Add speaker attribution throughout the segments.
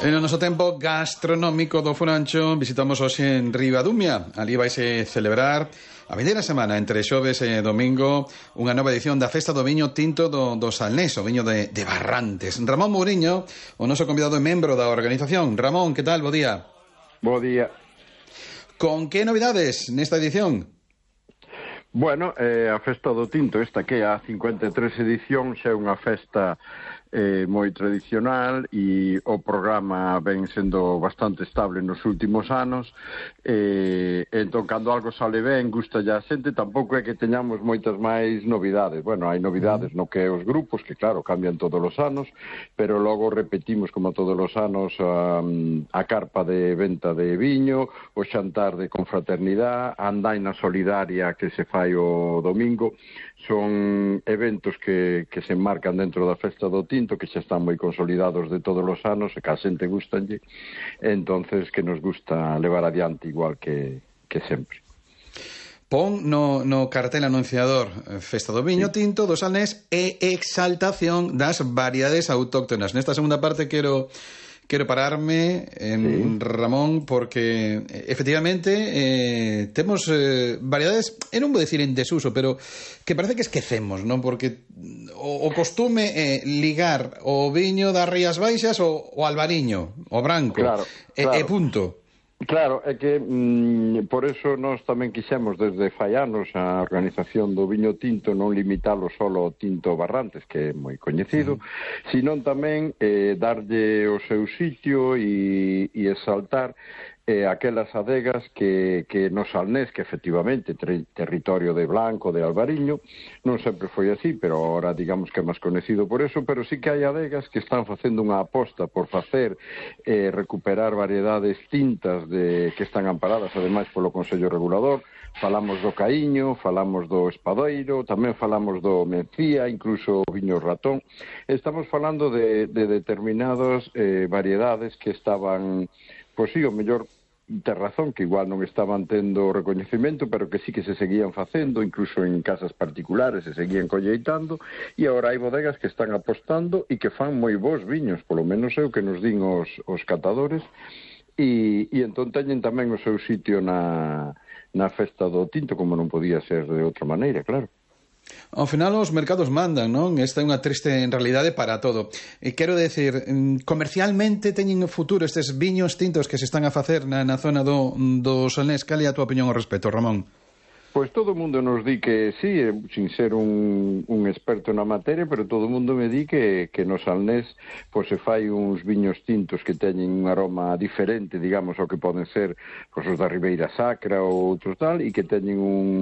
Speaker 1: En o noso tempo gastronómico do Furancho visitamos hoxe en Ribadumia. Ali vaise celebrar a vindeira semana entre xoves e domingo unha nova edición da Festa do Viño Tinto do Salnés, o viño de Barrantes. Ramón Mouriño, o noso convidado e membro da organización. Ramón, que tal? Bo día.
Speaker 2: Bo día.
Speaker 1: Con que novidades nesta edición?
Speaker 2: Bueno, a Festa do Tinto, esta que é a 53 edición, xa é unha festa moi tradicional e o programa ven sendo bastante estable nos últimos anos. Entón, cando algo sale ben, gusta a xente, tampouco é que teñamos moitas máis novidades. Bueno, hai novidades no que é os grupos, que claro, cambian todos os anos, pero logo repetimos como todos os anos a carpa de venta de viño, o xantar de confraternidade, a andaina solidaria que se fai o domingo. Son eventos que se enmarcan dentro da Festa do Tinto, que xa están moi consolidados de todos os anos e que a xente gustanlle, entonces que nos gusta levar adiante igual que sempre.
Speaker 1: Pon no cartel anunciador Festa do Viño Tinto do Salnés e exaltación das variedades autóctonas. Nesta segunda parte quero pararme en Ramón, porque efectivamente temos variedades, non vou dicir en desuso, pero que parece que esquecemos, non? Porque o costume é ligar o viño das Rías Baixas o albariño, o branco,
Speaker 2: claro.
Speaker 1: E punto.
Speaker 2: Claro, é que por eso nós tamén quixemos desde fai anos a organización do viño tinto non limitalo solo ao tinto Barrantes, que é moi coñecido, senón tamén darlle o seu sitio e exaltar aquelas adegas que no Salnés, que efectivamente territorio de Blanco, de Albariño, non sempre foi así, pero ahora digamos que é máis conhecido por eso, pero sí que hai adegas que están facendo unha aposta por facer recuperar variedades tintas que están amparadas ademais polo Consello Regulador. Falamos do Caíño, falamos do Espadoiro, tamén falamos do Mencía, incluso o viño ratón. Estamos falando de determinadas variedades que estaban, pois sí, o mellor ter razón, que igual non estaban tendo recoñecemento, pero que sí que se seguían facendo, incluso en casas particulares se seguían colleitando, e agora hai bodegas que están apostando e que fan moi bons viños, polo menos é o que nos din os catadores, e entón teñen tamén o seu sitio na Festa do Tinto, como non podía ser de outra maneira, claro.
Speaker 1: Ao final os mercados mandan, non? Esta é unha triste realidade para todo. E quero decir, comercialmente teñen futuro estes viños tintos que se están a facer na zona do Salnés. Cal é a túa opinión ao respecto, Ramón?
Speaker 2: Pois todo o mundo nos di que sí, sin ser un experto na materia, pero todo o mundo me di que no Salnés pois se fai uns viños tintos que teñen un aroma diferente, digamos, ao que poden ser os da Ribeira Sacra ou outros tal, e que teñen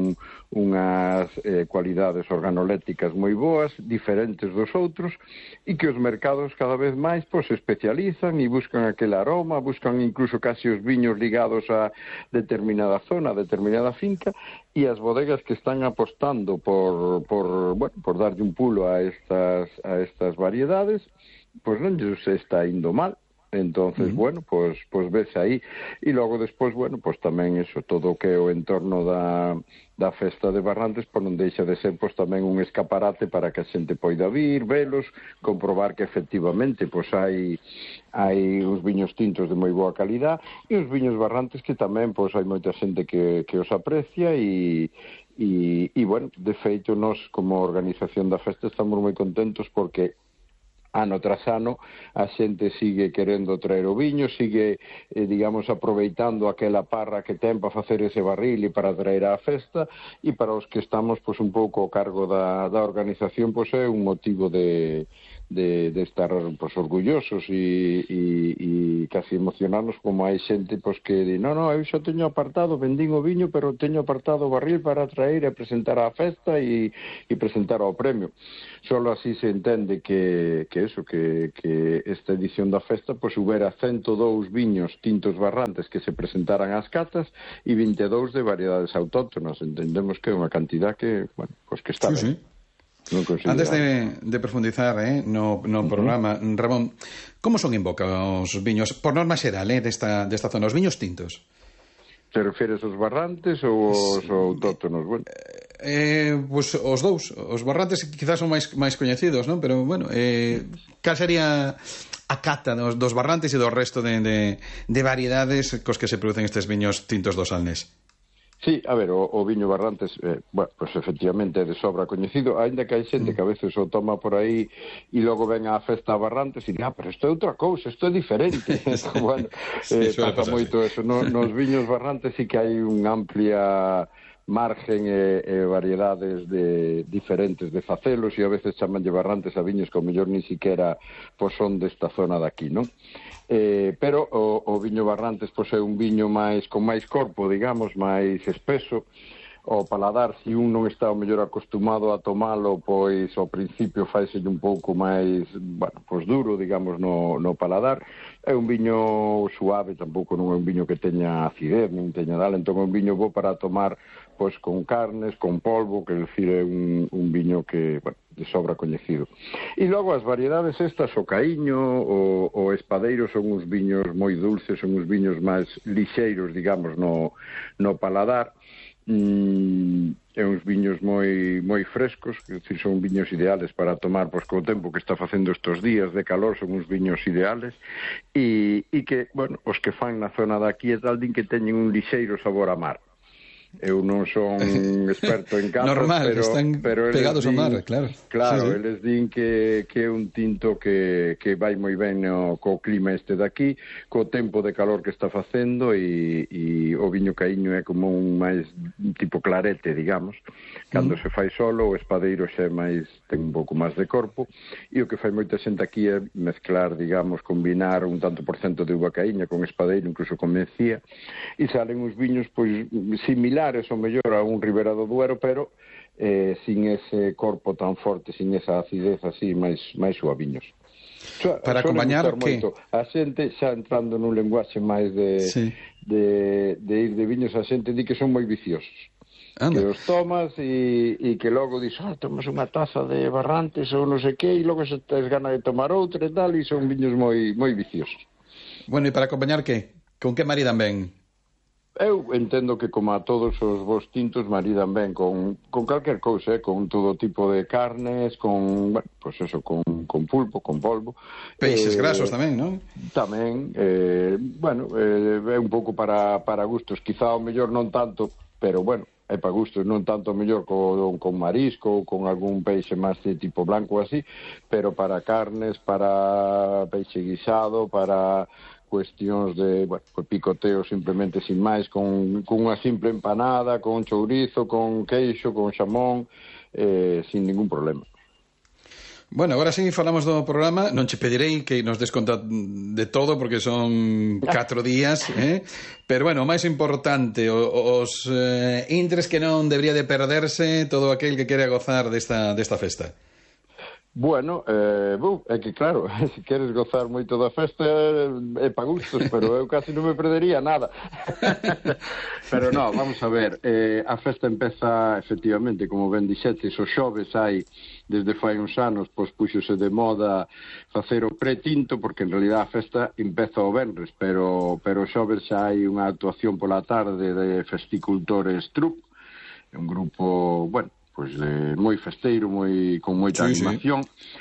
Speaker 2: unhas cualidades organolécticas moi boas, diferentes dos outros, e que os mercados cada vez máis pois se especializan e buscan aquel aroma, buscan incluso casi os viños ligados a determinada zona, a determinada finca, e as bodegas que están apostando por darlle un pulo a estas variedades, pois non lles está indo mal. Entonces, pois vese aí. E logo despois, pois tamén eso, todo o que é o entorno da Festa de Barrantes, pois non deixa de ser pois tamén un escaparate para que a xente poida vir, velos, comprobar que efectivamente pois hai uns viños tintos de moi boa calidad e uns viños Barrantes que tamén pois hai moita xente que os aprecia e de feito, nós como organización da festa estamos moi contentos porque ano tras ano a xente sigue querendo traer o viño, sigue, digamos, aproveitando aquela parra que ten para facer ese barril e para traer á festa, e para os que estamos pois un pouco ao cargo da organización, pois é un motivo de estar pois orgullosos e casi emocionarnos, como hai xente pois que di, non, eu xa teño apartado, vendín o viño, pero teño apartado o barril para traer e presentar á festa e presentar ao premio. Solo así se entende que esta edición da festa pois houbera 102 viños tintos Barrantes que se presentaran ás catas e 22 de variedades autóctonas. Entendemos que é unha cantidad que, pois que está ben.
Speaker 1: Antes de profundizar no programa, Ramón, como son en Boca os viños, por norma xeral, desta zona, os viños tintos?
Speaker 2: Te refieres aos Barrantes ou os autóctonos?
Speaker 1: Pois os dous. Os Barrantes quizás son máis coñecidos, non? Pero, cal sería a cata dos Barrantes e do resto de variedades cos que se producen estes viños tintos do Salnés.
Speaker 2: Sí, a ver, o viño Barrantes, bueno, pues efectivamente é de sobra coñecido, aínda que hai xente que a veces o toma por aí e logo ven á festa a Barrantes e di, pero isto é outra cousa, isto é diferente. Bueno, pasa moito eso. Nos viños Barrantes sí que hai unha amplia margen e variedades diferentes de facelos e a veces chamanlle Barrantes a viños que ao mellor ni siquiera pois son desta zona daqui, non? Pero o viño Barrantes pois é un viño con máis corpo, digamos, máis espeso. O paladar, se un non está o mellor acostumado a tomalo, pois ao principio faiselle un pouco máis, bueno, pois duro, digamos, no paladar. É un viño suave, tampouco non é un viño que teña acidez, non teña dal, entón é un viño bo para tomar pois con carnes, con polvo, que decir, é un viño que, bueno, de sobra coñecido. E logo as variedades estas, o caíño, o espadeiro, son uns viños moi dulces, son uns viños máis lixeiros, digamos, no paladar, e uns viños moi frescos, que decir, son viños ideales para tomar pois co tempo que está facendo estes días de calor, son uns viños ideales e que, bueno, os que fan na zona daqui e tal din que teñen un lixeiro sabor a mar. Eu non son experto en catas,
Speaker 1: normal, están pegados ao mar, claro.
Speaker 2: Claro, sí. Eles din que é un tinto que vai moi ben co clima este daqui, co tempo de calor que está facendo e o viño caíño é como un máis tipo clarete, digamos. Cando se fai solo, o espadeiro xa ten un pouco máis de corpo e o que fai moita xente aquí é mezclar, digamos, combinar un tanto por cento de uva caíña con espadeiro, incluso con mencía, e salen uns viños pois similares o mellor a un Ribera do Duero, pero sin ese corpo tan forte, sin esa acidez así máis suaviños.
Speaker 1: Para acompañar que
Speaker 2: a xente xa entrando nun lenguaxe máis de ir de viños, a xente di que son moi viciosos. Anda. Que os tomas e que logo dis, tomas unha taza de Barrantes ou non sei que, e logo se tes gana de tomar outra e tal, e son viños moi viciosos.
Speaker 1: Bueno, e para acompañar que? Con que maridan ben?
Speaker 2: Eu entendo que, como a todos os bons tintos, maridan ben con calquer cousa, con todo tipo de carnes, con, bueno, pues eso, con pulpo, con polvo.
Speaker 1: Peixes grasos tamén, non?
Speaker 2: Tamén, bueno, é un pouco para gustos, quizá ao mellor non tanto, pero bueno, é para gustos, non tanto mellor con marisco ou con algún peixe máis de tipo blanco así, pero para carnes, para peixe guisado, para cuestións de, bueno, picoteo simplemente sin máis, con unha simple empanada, con chourizo, con queixo, con xamón, sin ningún problema.
Speaker 1: Bueno, agora sí falamos do programa. Non che pedirei que nos des conta de todo porque son 4 días, pero bueno, o máis importante, os intres que non debería de perderse todo aquel que quere gozar desta festa.
Speaker 2: Bueno, é que claro, se queres gozar moito da festa é pa gustos, pero eu casi non me perdería nada. Pero non, vamos a ver, a festa empeza efectivamente, como ben dixetes, os xoves hai, desde fai uns anos, pois puxose de moda facer o pretinto, porque en realidad a festa empeza o venres, pero os xoves xa hai unha actuación pola tarde de Festicultores Trup, un grupo, bueno, pois moi festeiro, con moita animación,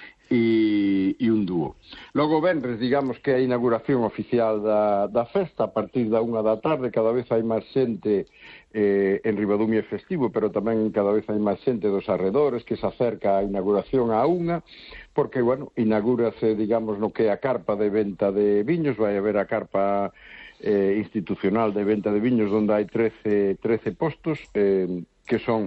Speaker 2: e un dúo. Logo venres, digamos que é a inauguración oficial da festa, a partir da 1 da tarde, cada vez hai máis xente en Ribadumia festivo, pero tamén cada vez hai máis xente dos arredores que se acerca a inauguración a 1, porque, bueno, inaugúrase, digamos, no que é a carpa de venta de viños, vai haber a carpa institucional de venta de viños, onde hai 13 postos, que son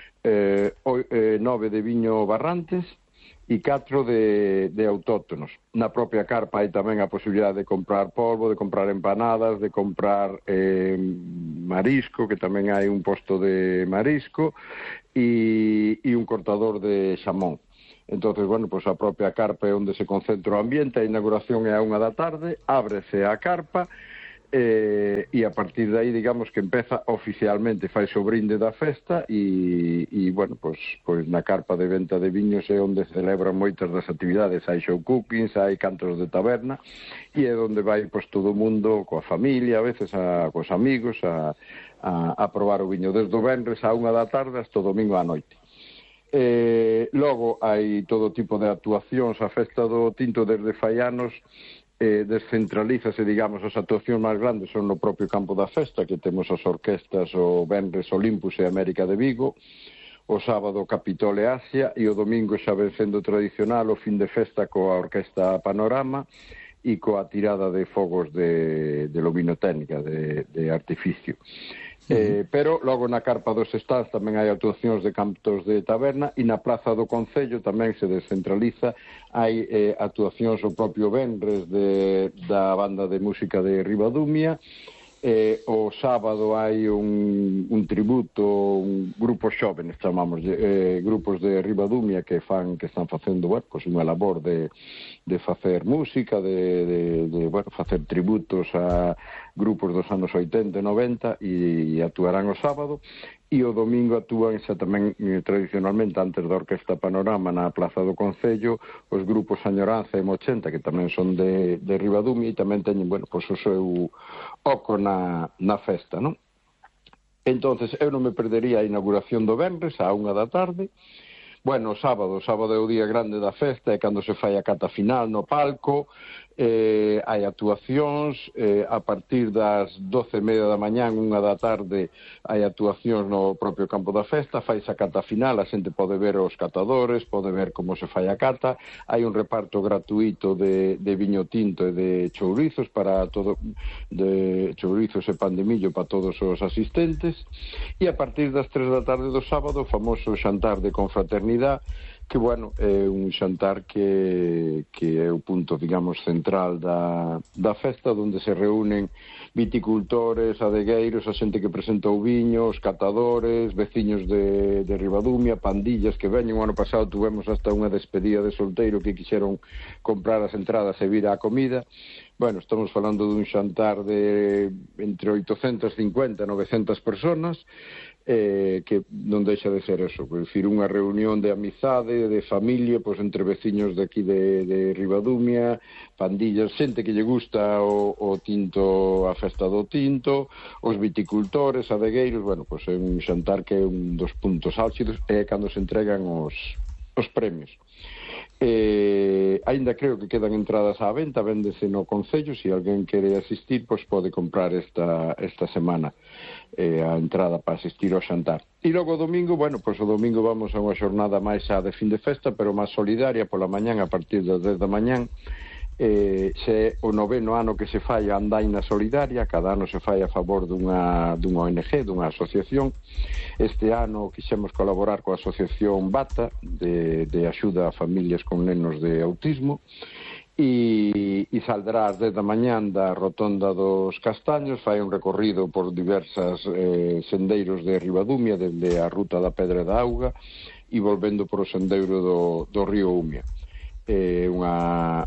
Speaker 2: 9 de viño Barrantes e 4 de autóctonos. Na propia carpa hai tamén a posibilidade de comprar polvo, de comprar empanadas, de comprar marisco, que tamén hai un posto de marisco, e un cortador de xamón. Entonces, bueno, pues a propia carpa é onde se concentra o ambiente, a inauguración é a 1 da tarde, ábrese a carpa, e a partir de aí, digamos, que empeza oficialmente, fai o brinde da festa e bueno, pois na carpa de venta de viños é onde celebran moitas das actividades, hai show cookings, hai cantos de taberna e é onde vai pois todo o mundo coa familia, a veces cos amigos a probar o viño desde o venres a 1 da tarde hasta o domingo á noite. Logo hai todo tipo de actuacións. A Festa do Tinto desde fai anos descentralízase, digamos, as actuacións máis grandes son no propio campo da festa, que temos as orquestas o Venres Olympus e América de Vigo, o sábado Capitol e Asia, e o domingo xa ven sendo tradicional o fin de festa coa Orquesta Panorama e coa tirada de fogos de luminotécnica, de artificio. Pero logo na carpa dos stands tamén hai actuacións de cantos de taberna, e na Praza do Concello tamén se descentraliza, hai actuacións o propio Venres da banda de música de Ribadumia. O sábado hai un tributo, un grupo xóvenes, chamamos, grupos de Ribadumia que están facendo, pues unha labor de facer música, de facer tributos a grupos dos anos 80 e 90, e actuarán o sábado. E o domingo actúan xa tamén tradicionalmente antes da Orquesta Panorama na Plaza do Concello os grupos Añoranza e Mochenta, que tamén son de Ribadumia, e tamén teñen, pues o seu oco na festa, non? Entonces, eu non me perdería a inauguración do Venres á 1 da tarde. Bueno, o sábado é o día grande da festa, é cando se fai a cata final no palco. Hai actuacións, a partir das 12:30 da mañán, 1 da tarde, hai actuacións no propio campo da festa, fai a cata final, a xente pode ver os catadores, pode ver como se fai a cata, hai un reparto gratuito de viño tinto e de chourizos de chourizos e pan de millo para todos os asistentes, e a partir das 3 da tarde do sábado, o famoso xantar de confraternidade, que, é un xantar que é o punto, digamos, central da festa, onde se reúnen viticultores, adegueiros, a xente que presentou viños, catadores, veciños de Ribadumia, pandillas que veñen. O ano pasado tuvemos hasta unha despedida de solteiro que quixeron comprar as entradas e vir á comida. Estamos falando dun xantar de entre 850 e 900 personas, que non deixa de ser eso, é dicir, unha reunión de amizade, de familia, pois entre veciños de aquí de Ribadumia, pandillas, xente que lle gusta o tinto, a festa do tinto, os viticultores, adegueiros. Pois é un xantar que é un dos puntos álxidos, é cando se entregan os premios. Ainda creo que quedan entradas á venta, véndese no Concello. Se alguén quere asistir, pois pode comprar esta semana a entrada para asistir ao xantar. E logo o domingo, pois o domingo vamos a unha xornada máis de fin de festa, pero máis solidaria, pola mañán, a partir das 10 da mañán. Se o 9º ano que se fai a Andaina Solidaria, cada ano se fai a favor dunha ONG, dunha asociación. Este ano quixemos colaborar coa asociación Bata, de axuda a familias con nenos de autismo, e saldrá ás 10 da mañán da Rotonda dos Castaños, fai un recorrido por diversas sendeiros de Ribadumia, dende a Ruta da Pedra da Auga, e volvendo por o sendeiro do río Umia. Unha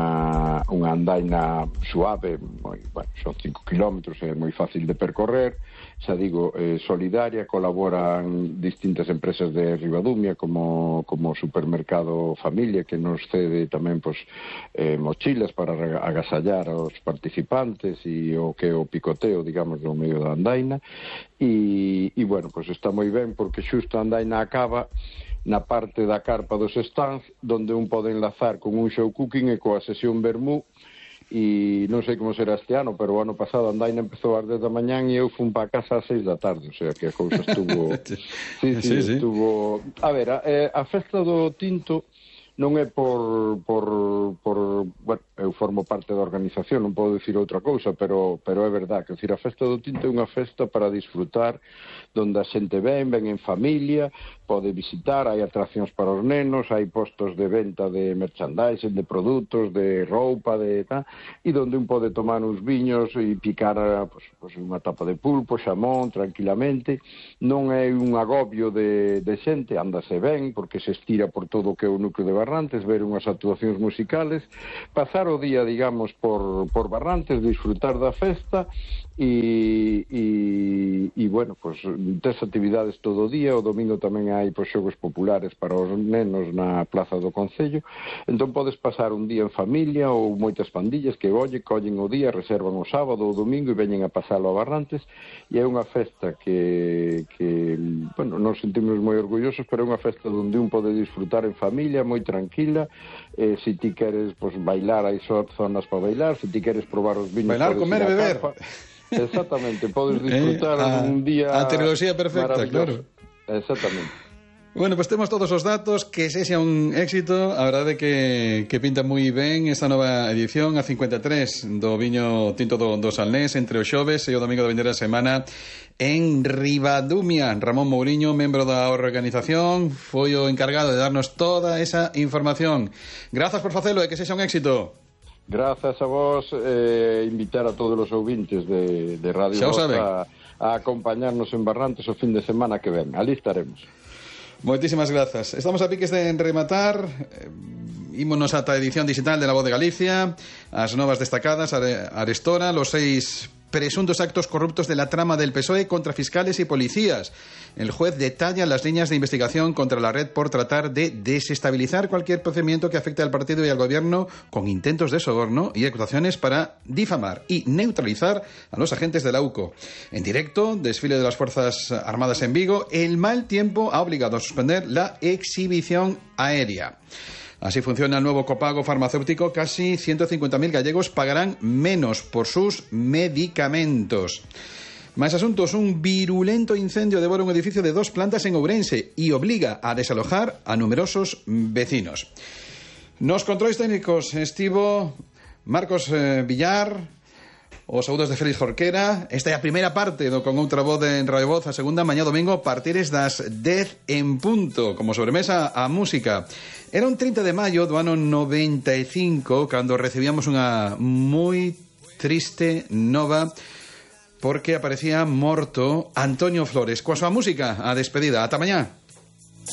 Speaker 2: andaina suave, son 5 kilómetros, é moi fácil de percorrer, xa digo, solidaria. Colaboran distintas empresas de Ribadumia como Supermercado Familia, que nos cede tamén mochilas para agasallar aos participantes, e o que é o picoteo, digamos, no medio da andaina. E está moi ben, porque xusto a andaina acaba na parte da carpa dos stands, onde un pode enlazar con un show cooking e coa sesión vermú. E non sei como será este ano, pero o ano pasado a andaina empezou ás 10 da mañán e eu fun para casa ás 6 da tarde, o sea que a cousa estuvo... sí, estuvo... A ver, a festa do tinto non é eu formo parte da organización, non podo dicir outra cousa, pero é verdad, que a festa do tinto é unha festa para disfrutar, onde a xente ven en familia, pode visitar, hai atraccións para os nenos, hai postos de venta de merchandising, de produtos, de roupa, e onde un pode tomar uns viños e picar unha tapa de pulpo, xamón, tranquilamente. Non é un agobio de xente, ándase ben, porque se estira por todo o que é o núcleo de Barranco, Barrantes, ver unhas actuacións musicales, pasar o día, digamos, por Barrantes, disfrutar da festa e bueno, pues tes actividades todo o día. O domingo tamén hai pues, xogos populares para os nenos na Plaza do Concello, entón podes pasar un día en familia ou moitas pandillas que collen o día, reservan o sábado ou domingo e veñen a pasalo a Barrantes, e é unha festa que bueno, nos sentimos moi orgullosos, pero é unha festa onde un pode disfrutar en familia, moi tranquila. Se ti queres pues, bailar, hai zonas para bailar, se ti queres probar os viños,
Speaker 1: bailar, comer e beber.
Speaker 2: Exactamente, podes disfrutar un día
Speaker 1: a tecnoloxía perfecta, claro.
Speaker 2: Exactamente.
Speaker 1: Bueno, pues temos todos os datos, que sexa un éxito. A verdade que pinta moi ben esta nova edición, a 53 do viño tinto do Salnés, entre o xoves e o domingo da vindeira semana en Ribadumia. Ramón Mouriño, membro da organización, foi o encargado de darnos toda esa información. Grazas por facelo e que sexa un éxito.
Speaker 2: Grazas a vos, invitar a todos os ouvintes de Radio Voz a acompañarnos en Barrantes o fin de semana que ven. Ali estaremos.
Speaker 1: Moitísimas grazas. Estamos a piques de rematar. Ímonos ata a edición digital de La Voz de Galicia. As novas destacadas, arestora los 6 presuntos actos corruptos de la trama del PSOE contra fiscales y policías. El juez detalla las líneas de investigación contra la red por tratar de desestabilizar cualquier procedimiento que afecte al partido y al gobierno, con intentos de soborno y actuaciones para difamar y neutralizar a los agentes de la UCO. En directo, desfile de las Fuerzas Armadas en Vigo. El mal tiempo ha obligado a suspender la exhibición aérea. Así funciona el nuevo copago farmacéutico. Casi 150.000 gallegos pagarán menos por sus medicamentos. Más asuntos. Un virulento incendio devora un edificio de 2 plantas en Ourense y obliga a desalojar a numerosos vecinos. Nos controles técnicos estivo Marcos Villar. Os saúdos de Félix Jorquera. Esta é a primeira parte do Con Outra Voz en Radio Voz. A segunda, mañá domingo, partires das 10 en punto. Como sobremesa, a música. Era un 30 de maio do ano 95 cando recibíamos unha moi triste nova, porque aparecía morto Antonio Flores. Coa súa música, a despedida. Ata mañá.